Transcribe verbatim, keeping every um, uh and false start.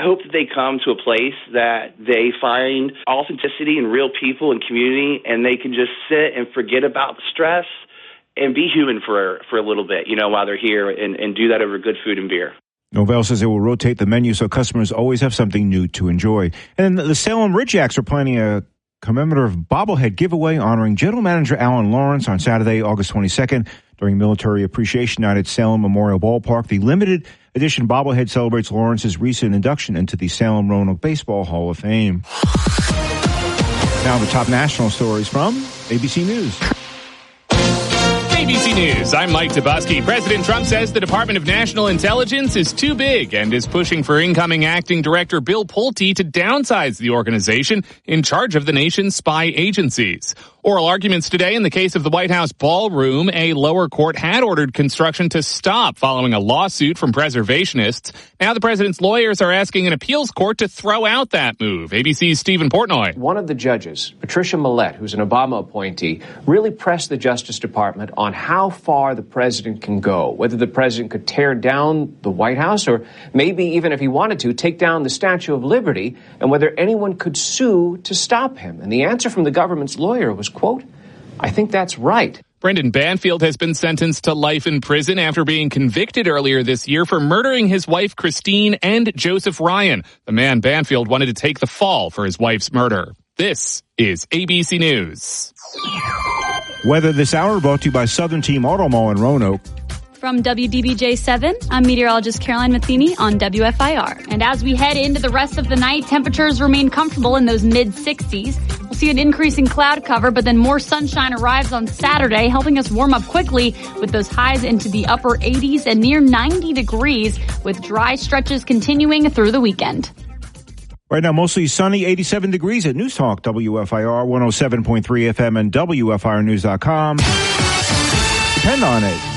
I hope that they come to a place that they find authenticity and real people and community, and they can just sit and forget about the stress and be human for for a little bit, you know, while they're here, and, and do that over good food and beer. Novell says they will rotate the menu so customers always have something new to enjoy. And the Salem Ridgeacs are planning a commemorative bobblehead giveaway honoring General Manager Alan Lawrence on Saturday, August twenty-second. During Military Appreciation Night at Salem Memorial Ballpark, the limited edition bobblehead celebrates Lawrence's recent induction into the Salem Roanoke Baseball Hall of Fame. Now the top national stories from A B C News. A B C News, I'm Mike Tabusky. President Trump says the Department of National Intelligence is too big and is pushing for incoming acting director Bill Pulte to downsize the organization in charge of the nation's spy agencies. Oral arguments today in the case of the White House ballroom. A lower court had ordered construction to stop following a lawsuit from preservationists. Now the president's lawyers are asking an appeals court to throw out that move. A B C's Stephen Portnoy. One of the judges, Patricia Millett, who's an Obama appointee, really pressed the Justice Department on how far the president can go, whether the president could tear down the White House or maybe even if he wanted to, take down the Statue of Liberty, and whether anyone could sue to stop him. And the answer from the government's lawyer was, quote, I think that's right. Brendan Banfield has been sentenced to life in prison after being convicted earlier this year for murdering his wife Christine and Joseph Ryan. The man Banfield wanted to take the fall for his wife's murder. This is A B C News. Weather this hour brought to you by Southern Team Auto Mall in Roanoke. From W D B J seven, I'm meteorologist Caroline Matheny on W F I R. And as we head into the rest of the night, temperatures remain comfortable in those mid sixties. We'll see an increase in cloud cover, but then more sunshine arrives on Saturday, helping us warm up quickly with those highs into the upper eighties and near ninety degrees, with dry stretches continuing through the weekend. Right now, mostly sunny, eighty-seven degrees at News Talk, W F I R, one oh seven point three F M and W F I R news dot com. Depend on it.